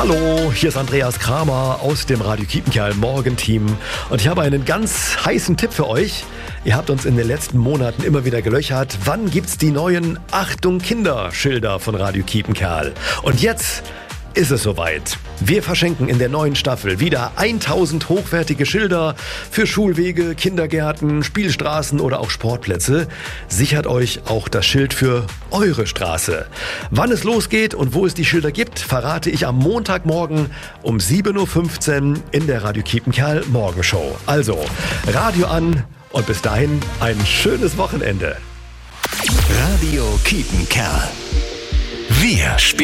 Hallo, hier ist Andreas Kramer aus dem Radio Kiepenkerl Morgenteam und ich habe einen ganz heißen Tipp für euch. Ihr habt uns in den letzten Monaten immer wieder gelöchert. Wann gibt's die neuen Achtung Kinder-Schilder von Radio Kiepenkerl? Und jetzt ist es soweit. Wir verschenken in der neuen Staffel wieder 1000 hochwertige Schilder für Schulwege, Kindergärten, Spielstraßen oder auch Sportplätze. Sichert euch auch das Schild für eure Straße. Wann es losgeht und wo es die Schilder gibt, verrate ich am Montagmorgen um 7.15 Uhr in der Radio Kiepenkerl Morgenshow. Also, Radio an und bis dahin ein schönes Wochenende. Radio Kiepenkerl. Wir spielen.